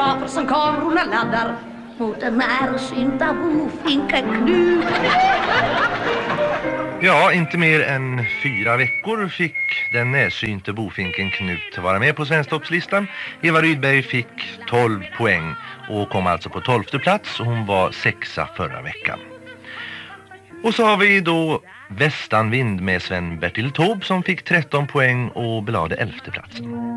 paragrafer som kamerorna laddar mot den närsynta bofinken Knut. Ja, inte mer än 4 veckor fick den närsynte bofinken Knut vara med på Svensktoppslistan. Eva Rydberg fick 12 poäng och kom alltså på 12:e plats. Hon var 6:a förra veckan. Och så har vi då Västanvind med Sven-Bertil Taube som fick 13 poäng och belade 11:e platsen.